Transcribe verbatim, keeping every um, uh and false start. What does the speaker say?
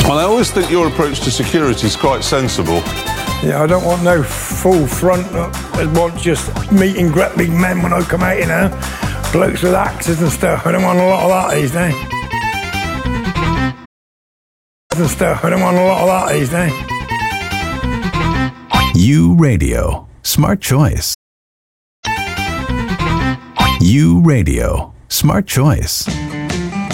And I always think your approach to security is quite sensible. Yeah, I don't want no full front. I want just meeting great big men when I come out, you know. Blokes with axes and stuff. I don't want a lot of that these days. And stuff. I don't want a lot of that these days. U Radio. Smart choice. U Radio. Smart choice.